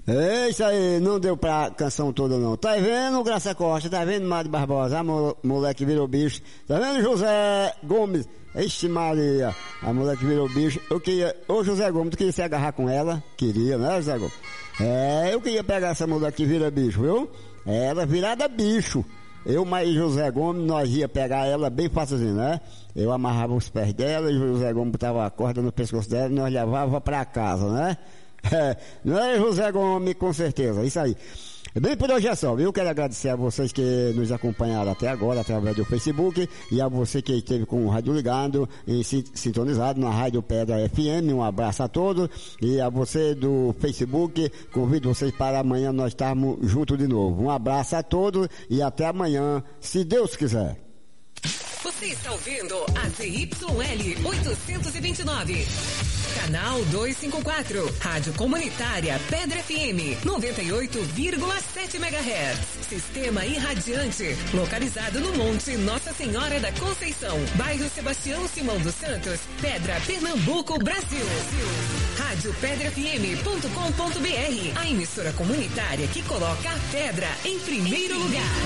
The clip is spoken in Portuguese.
É isso aí, não deu pra canção toda não. Tá vendo, Graça Costa? Tá vendo, Mário Barbosa? A moleque virou bicho. Tá vendo, José Gomes? Ixi Maria, a moleque virou bicho. Ô José Gomes, tu queria se agarrar com ela? Queria, né, José Gomes? Eu queria pegar essa moleque que vira bicho, viu? Ela virada bicho. Eu e José Gomes, nós ia pegar ela bem facilzinho, né? Eu amarrava os pés dela e José Gomes botava a corda no pescoço dela e nós levava pra casa, né? Não é, José Gomes, com certeza, isso aí. Bem, por hoje é só, viu? Quero agradecer a vocês que nos acompanharam até agora através do Facebook e a você que esteve com o rádio ligado e sintonizado na Rádio Pedra FM. Um abraço a todos e a você do Facebook, convido vocês para amanhã nós estarmos juntos de novo. Um abraço a todos e até amanhã, se Deus quiser. Você está ouvindo a ZYL 829. Canal 254, Rádio Comunitária Pedra FM, 98,7 MHz. Sistema irradiante, localizado no Monte Nossa Senhora da Conceição, bairro Sebastião Simão dos Santos, Pedra, Pernambuco, Brasil. Rádio PedraFM.com.br, a emissora comunitária que coloca a pedra em primeiro lugar.